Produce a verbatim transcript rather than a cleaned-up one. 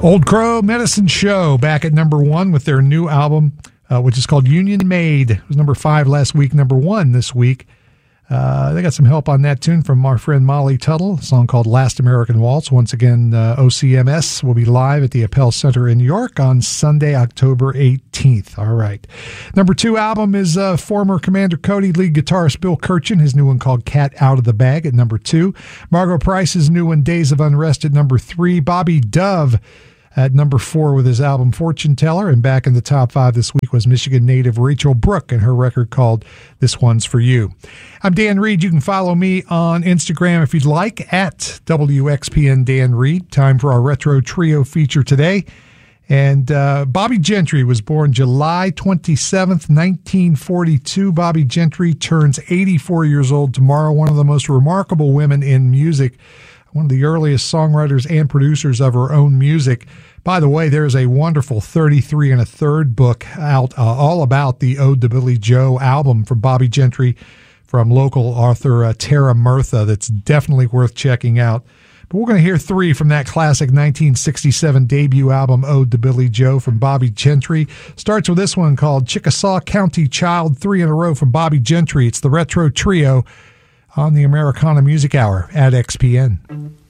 Old Crow Medicine Show back at number one with their new album, uh, which is called Union Made. It was number five last week, number one this week. Uh, they got some help on that tune from our friend Molly Tuttle, a song called Last American Waltz. Once again, uh, O C M S will be live at the Appel Center in New York on Sunday, October eighteenth. All right. Number two album is uh, former Commander Cody lead guitarist Bill Kirchen, his new one called Cat Out of the Bag at number two. Margot Price's new one, Days of Unrest, at number three. Bobby Dove at number four with his album Fortune Teller. And back in the top five this week was Michigan native Rachel Brooke and her record called This One's For You. I'm Dan Reed. You can follow me on Instagram if you'd like, at W X P N Dan Reed. Time for our Retro Trio feature today. And uh, Bobby Gentry was born July twenty-seventh, nineteen forty-two. Bobby Gentry turns eighty-four years old tomorrow, one of the most remarkable women in music, one of the earliest songwriters and producers of her own music. By the way, there's a wonderful thirty-three and a third book out uh, all about the Ode to Billy Joe album from Bobby Gentry from local author uh, Tara Murtha that's definitely worth checking out. But we're going to hear three from that classic nineteen sixty-seven debut album, Ode to Billy Joe, from Bobby Gentry. Starts with this one called Chickasaw County Child, three in a row from Bobby Gentry. It's the Retro Trio on the Americana Music Hour at X P N.